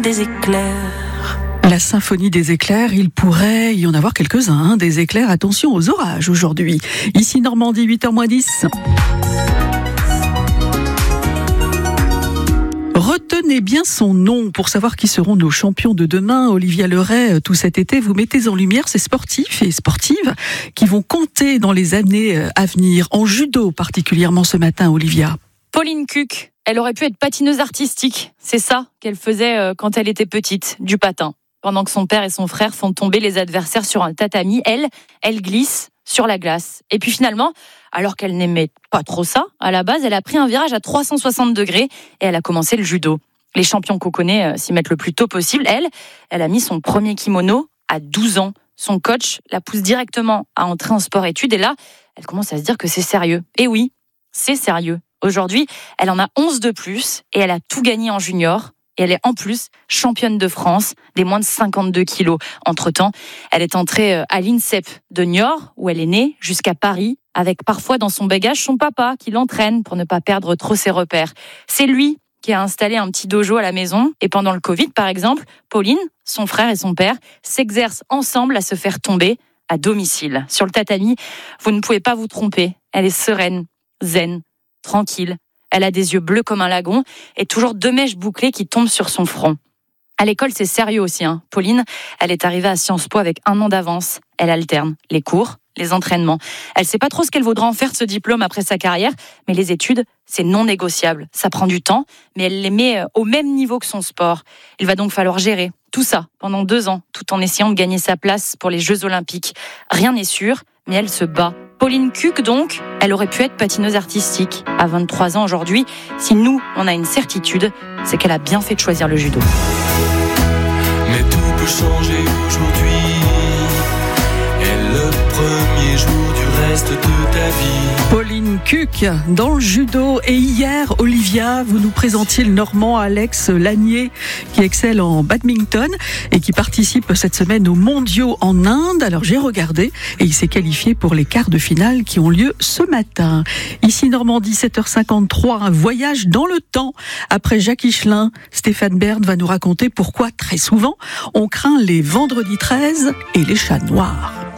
des éclairs. La symphonie des éclairs, il pourrait y en avoir quelques-uns, des éclairs. Attention aux orages aujourd'hui. Ici Normandie, 8h-10. Retenez bien son nom pour savoir qui seront nos champions de demain. Olivia Leray, tout cet été, vous mettez en lumière ces sportifs et sportives qui vont compter dans les années à venir. En judo particulièrement ce matin, Olivia. Pauline Cuc, elle aurait pu être patineuse artistique. C'est ça qu'elle faisait quand elle était petite, du patin. Pendant que son père et son frère font tomber les adversaires sur un tatami, elle glisse sur la glace. Et puis finalement, alors qu'elle n'aimait pas trop ça, à la base, elle a pris un virage à 360 degrés et elle a commencé le judo. Les champions qu'on connaît s'y mettent le plus tôt possible. Elle a mis son premier kimono à 12 ans. Son coach la pousse directement à entrer en sport-études et là, elle commence à se dire que c'est sérieux. Et oui, c'est sérieux. Aujourd'hui, elle en a 11 de plus et elle a tout gagné en junior. Et elle est en plus championne de France des moins de 52 kilos. Entre-temps, elle est entrée à l'INSEP de Niort, où elle est née, jusqu'à Paris, avec parfois dans son bagage son papa qui l'entraîne pour ne pas perdre trop ses repères. C'est lui qui a installé un petit dojo à la maison. Et pendant le Covid, par exemple, Pauline, son frère et son père s'exercent ensemble à se faire tomber à domicile. Sur le tatami, vous ne pouvez pas vous tromper. Elle est sereine, zen, tranquille. Elle a des yeux bleus comme un lagon et toujours 2 mèches bouclées qui tombent sur son front. À l'école, c'est sérieux aussi. Pauline, elle est arrivée à Sciences Po avec 1 an d'avance. Elle alterne les cours, les entraînements. Elle sait pas trop ce qu'elle voudra en faire de ce diplôme après sa carrière, mais les études, c'est non négociable. Ça prend du temps, mais elle les met au même niveau que son sport. Il va donc falloir gérer tout ça pendant 2 ans, tout en essayant de gagner sa place pour les Jeux Olympiques. Rien n'est sûr, mais elle se bat. Pauline Cuc, donc, elle aurait pu être patineuse artistique. À 23 ans aujourd'hui, si nous, on a une certitude, c'est qu'elle a bien fait de choisir le judo. Mais tout peut changer aujourd'hui. Et le premier jour du reste de ta vie. Pauline Cuc dans le judo. Et hier, Olivia, vous nous présentiez le Normand Alex Lanier qui excelle en badminton et qui participe cette semaine aux mondiaux en Inde. Alors j'ai regardé et il s'est qualifié pour les quarts de finale qui ont lieu ce matin. Ici Normandie, 7h53, un voyage dans le temps. Après Jacques Higelin, Stéphane Bern va nous raconter pourquoi très souvent on craint les vendredis 13 et les chats noirs.